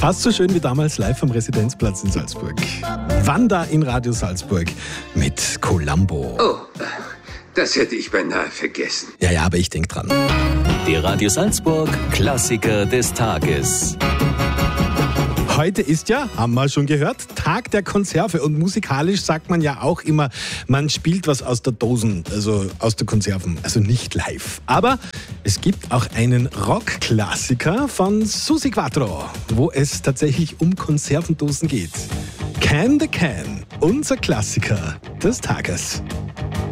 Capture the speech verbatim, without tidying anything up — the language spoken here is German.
Fast so schön wie damals live am Residenzplatz in Salzburg. Wanda in Radio Salzburg mit Columbo. Oh, das hätte ich beinahe vergessen. Ja, ja, aber ich denke dran. Der Radio Salzburg Klassiker des Tages. Heute ist ja, haben wir schon gehört, Tag der Konserve. Und musikalisch sagt man ja auch immer, man spielt was aus der Dosen, also aus der Konserven, also nicht live. Aber es gibt auch einen Rockklassiker von Susi Quattro, wo es tatsächlich um Konservendosen geht. Can the Can, unser Klassiker des Tages.